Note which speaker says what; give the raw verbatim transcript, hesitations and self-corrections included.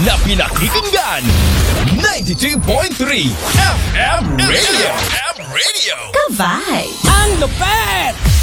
Speaker 1: na pinakikinggan. ninety-two point three F M Radio. F M Radio.
Speaker 2: Ka-vibe!
Speaker 3: Ang lupet!